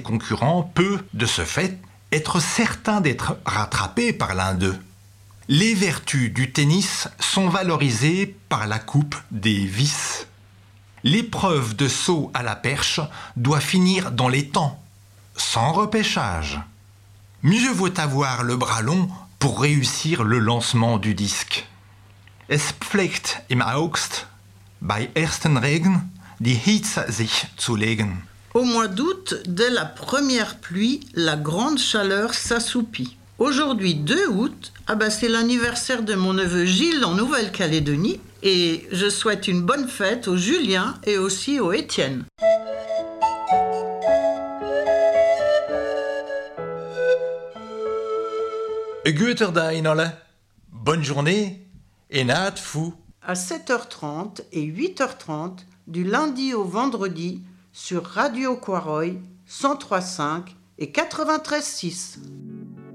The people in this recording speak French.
concurrents peut, de ce fait, être certain d'être rattrapé par l'un d'eux. Les vertus du tennis sont valorisées par la coupe des vices. L'épreuve de saut à la perche doit finir dans les temps, sans repêchage. Mieux vaut avoir le bras long pour réussir le lancement du disque. Es pflegt im August, bei ersten Regen, die Hitze sich zu legen. Au mois d'août, dès la première pluie, la grande chaleur s'assoupit. Aujourd'hui, 2 août, c'est l'anniversaire de mon neveu Gilles en Nouvelle-Calédonie et je souhaite une bonne fête au Julien et aussi au Étienne. Guter Dainolle, bonne journée et naat fou. À 7h30 et 8h30 du lundi au vendredi sur Radio Quaroy 103.5 et 93.6.